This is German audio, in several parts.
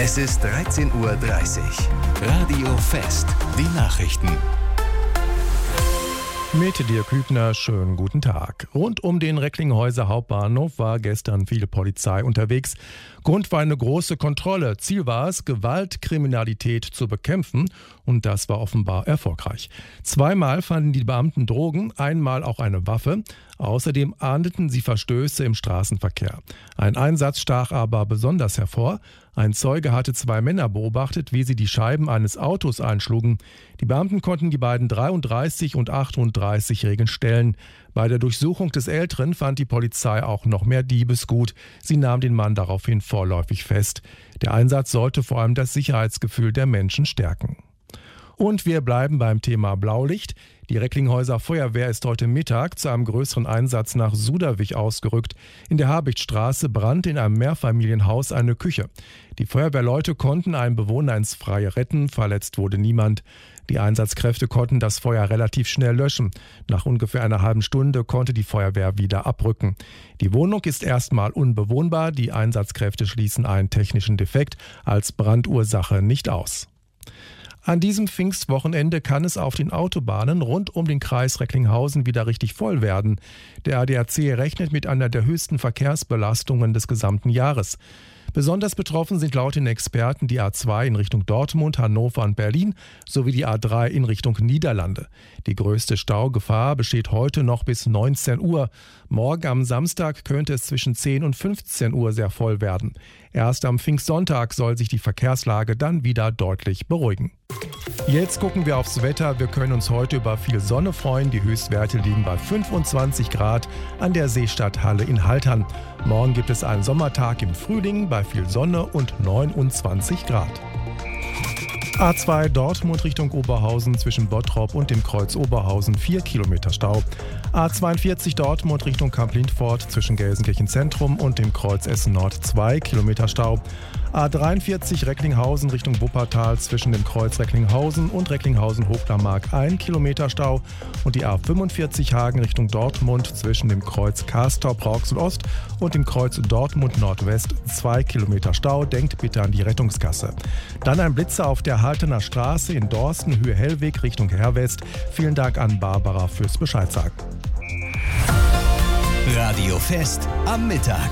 Es ist 13:30 Uhr. Radio Fest. Die Nachrichten. Mit Dirk Hübner, schönen guten Tag. Rund um den Recklinghäuser Hauptbahnhof war gestern viel Polizei unterwegs. Grund war eine große Kontrolle. Ziel war es, Gewaltkriminalität zu bekämpfen. Und das war offenbar erfolgreich. Zweimal fanden die Beamten Drogen, einmal auch eine Waffe. Außerdem ahndeten sie Verstöße im Straßenverkehr. Ein Einsatz stach aber besonders hervor. Ein Zeuge hatte zwei Männer beobachtet, wie sie die Scheiben eines Autos einschlugen. Die Beamten konnten die beiden 33- und 38-Jährigen stellen. Bei der Durchsuchung des Älteren fand die Polizei auch noch mehr Diebesgut. Sie nahm den Mann daraufhin vorläufig fest. Der Einsatz sollte vor allem das Sicherheitsgefühl der Menschen stärken. Und wir bleiben beim Thema Blaulicht. Die Recklinghäuser Feuerwehr ist heute Mittag zu einem größeren Einsatz nach Suderwich ausgerückt. In der Habichtstraße brannte in einem Mehrfamilienhaus eine Küche. Die Feuerwehrleute konnten einen Bewohner ins Freie retten, verletzt wurde niemand. Die Einsatzkräfte konnten das Feuer relativ schnell löschen. Nach ungefähr einer halben Stunde konnte die Feuerwehr wieder abrücken. Die Wohnung ist erstmal unbewohnbar. Die Einsatzkräfte schließen einen technischen Defekt als Brandursache nicht aus. An diesem Pfingstwochenende kann es auf den Autobahnen rund um den Kreis Recklinghausen wieder richtig voll werden. Der ADAC rechnet mit einer der höchsten Verkehrsbelastungen des gesamten Jahres. Besonders betroffen sind laut den Experten die A2 in Richtung Dortmund, Hannover und Berlin sowie die A3 in Richtung Niederlande. Die größte Staugefahr besteht heute noch bis 19 Uhr. Morgen am Samstag könnte es zwischen 10 und 15 Uhr sehr voll werden. Erst am Pfingstsonntag soll sich die Verkehrslage dann wieder deutlich beruhigen. Jetzt gucken wir aufs Wetter. Wir können uns heute über viel Sonne freuen. Die Höchstwerte liegen bei 25 Grad an der Seestadthalle in Haltern. Morgen gibt es einen Sommertag im Frühling bei viel Sonne und 29 Grad. A2 Dortmund Richtung Oberhausen zwischen Bottrop und dem Kreuz Oberhausen 4 Kilometer Stau. A42 Dortmund Richtung Kamp-Lindfort zwischen Gelsenkirchen Zentrum und dem Kreuz Essen Nord 2 Kilometer Stau. A43 Recklinghausen Richtung Wuppertal zwischen dem Kreuz Recklinghausen und Recklinghausen-Hochdamark 1 Kilometer Stau und die A45 Hagen Richtung Dortmund zwischen dem Kreuz Castorp-Rauxel Ost und dem Kreuz Dortmund Nordwest 2 Kilometer Stau. Denkt bitte an die Rettungskasse. Dann ein Blitzer auf der Haltener Straße in Dorsten, Höhe Hellweg Richtung Herwest. Vielen Dank an Barbara fürs Bescheid sagen. Radio Fest am Mittag.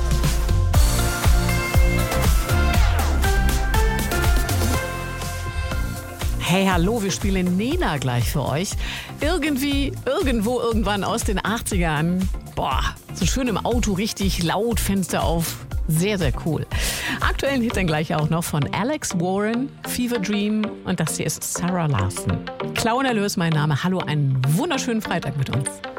Hey, hallo, wir spielen Nena gleich für euch. Irgendwie, irgendwo, irgendwann aus den 80ern. Boah, so schön im Auto, richtig laut, Fenster auf. Sehr, sehr cool. Aktuellen Hit dann gleich auch noch von Alex Warren, Fever Dream und das hier ist Sarah Larson. Clown Erlös, mein Name. Hallo, einen wunderschönen Freitag mit uns.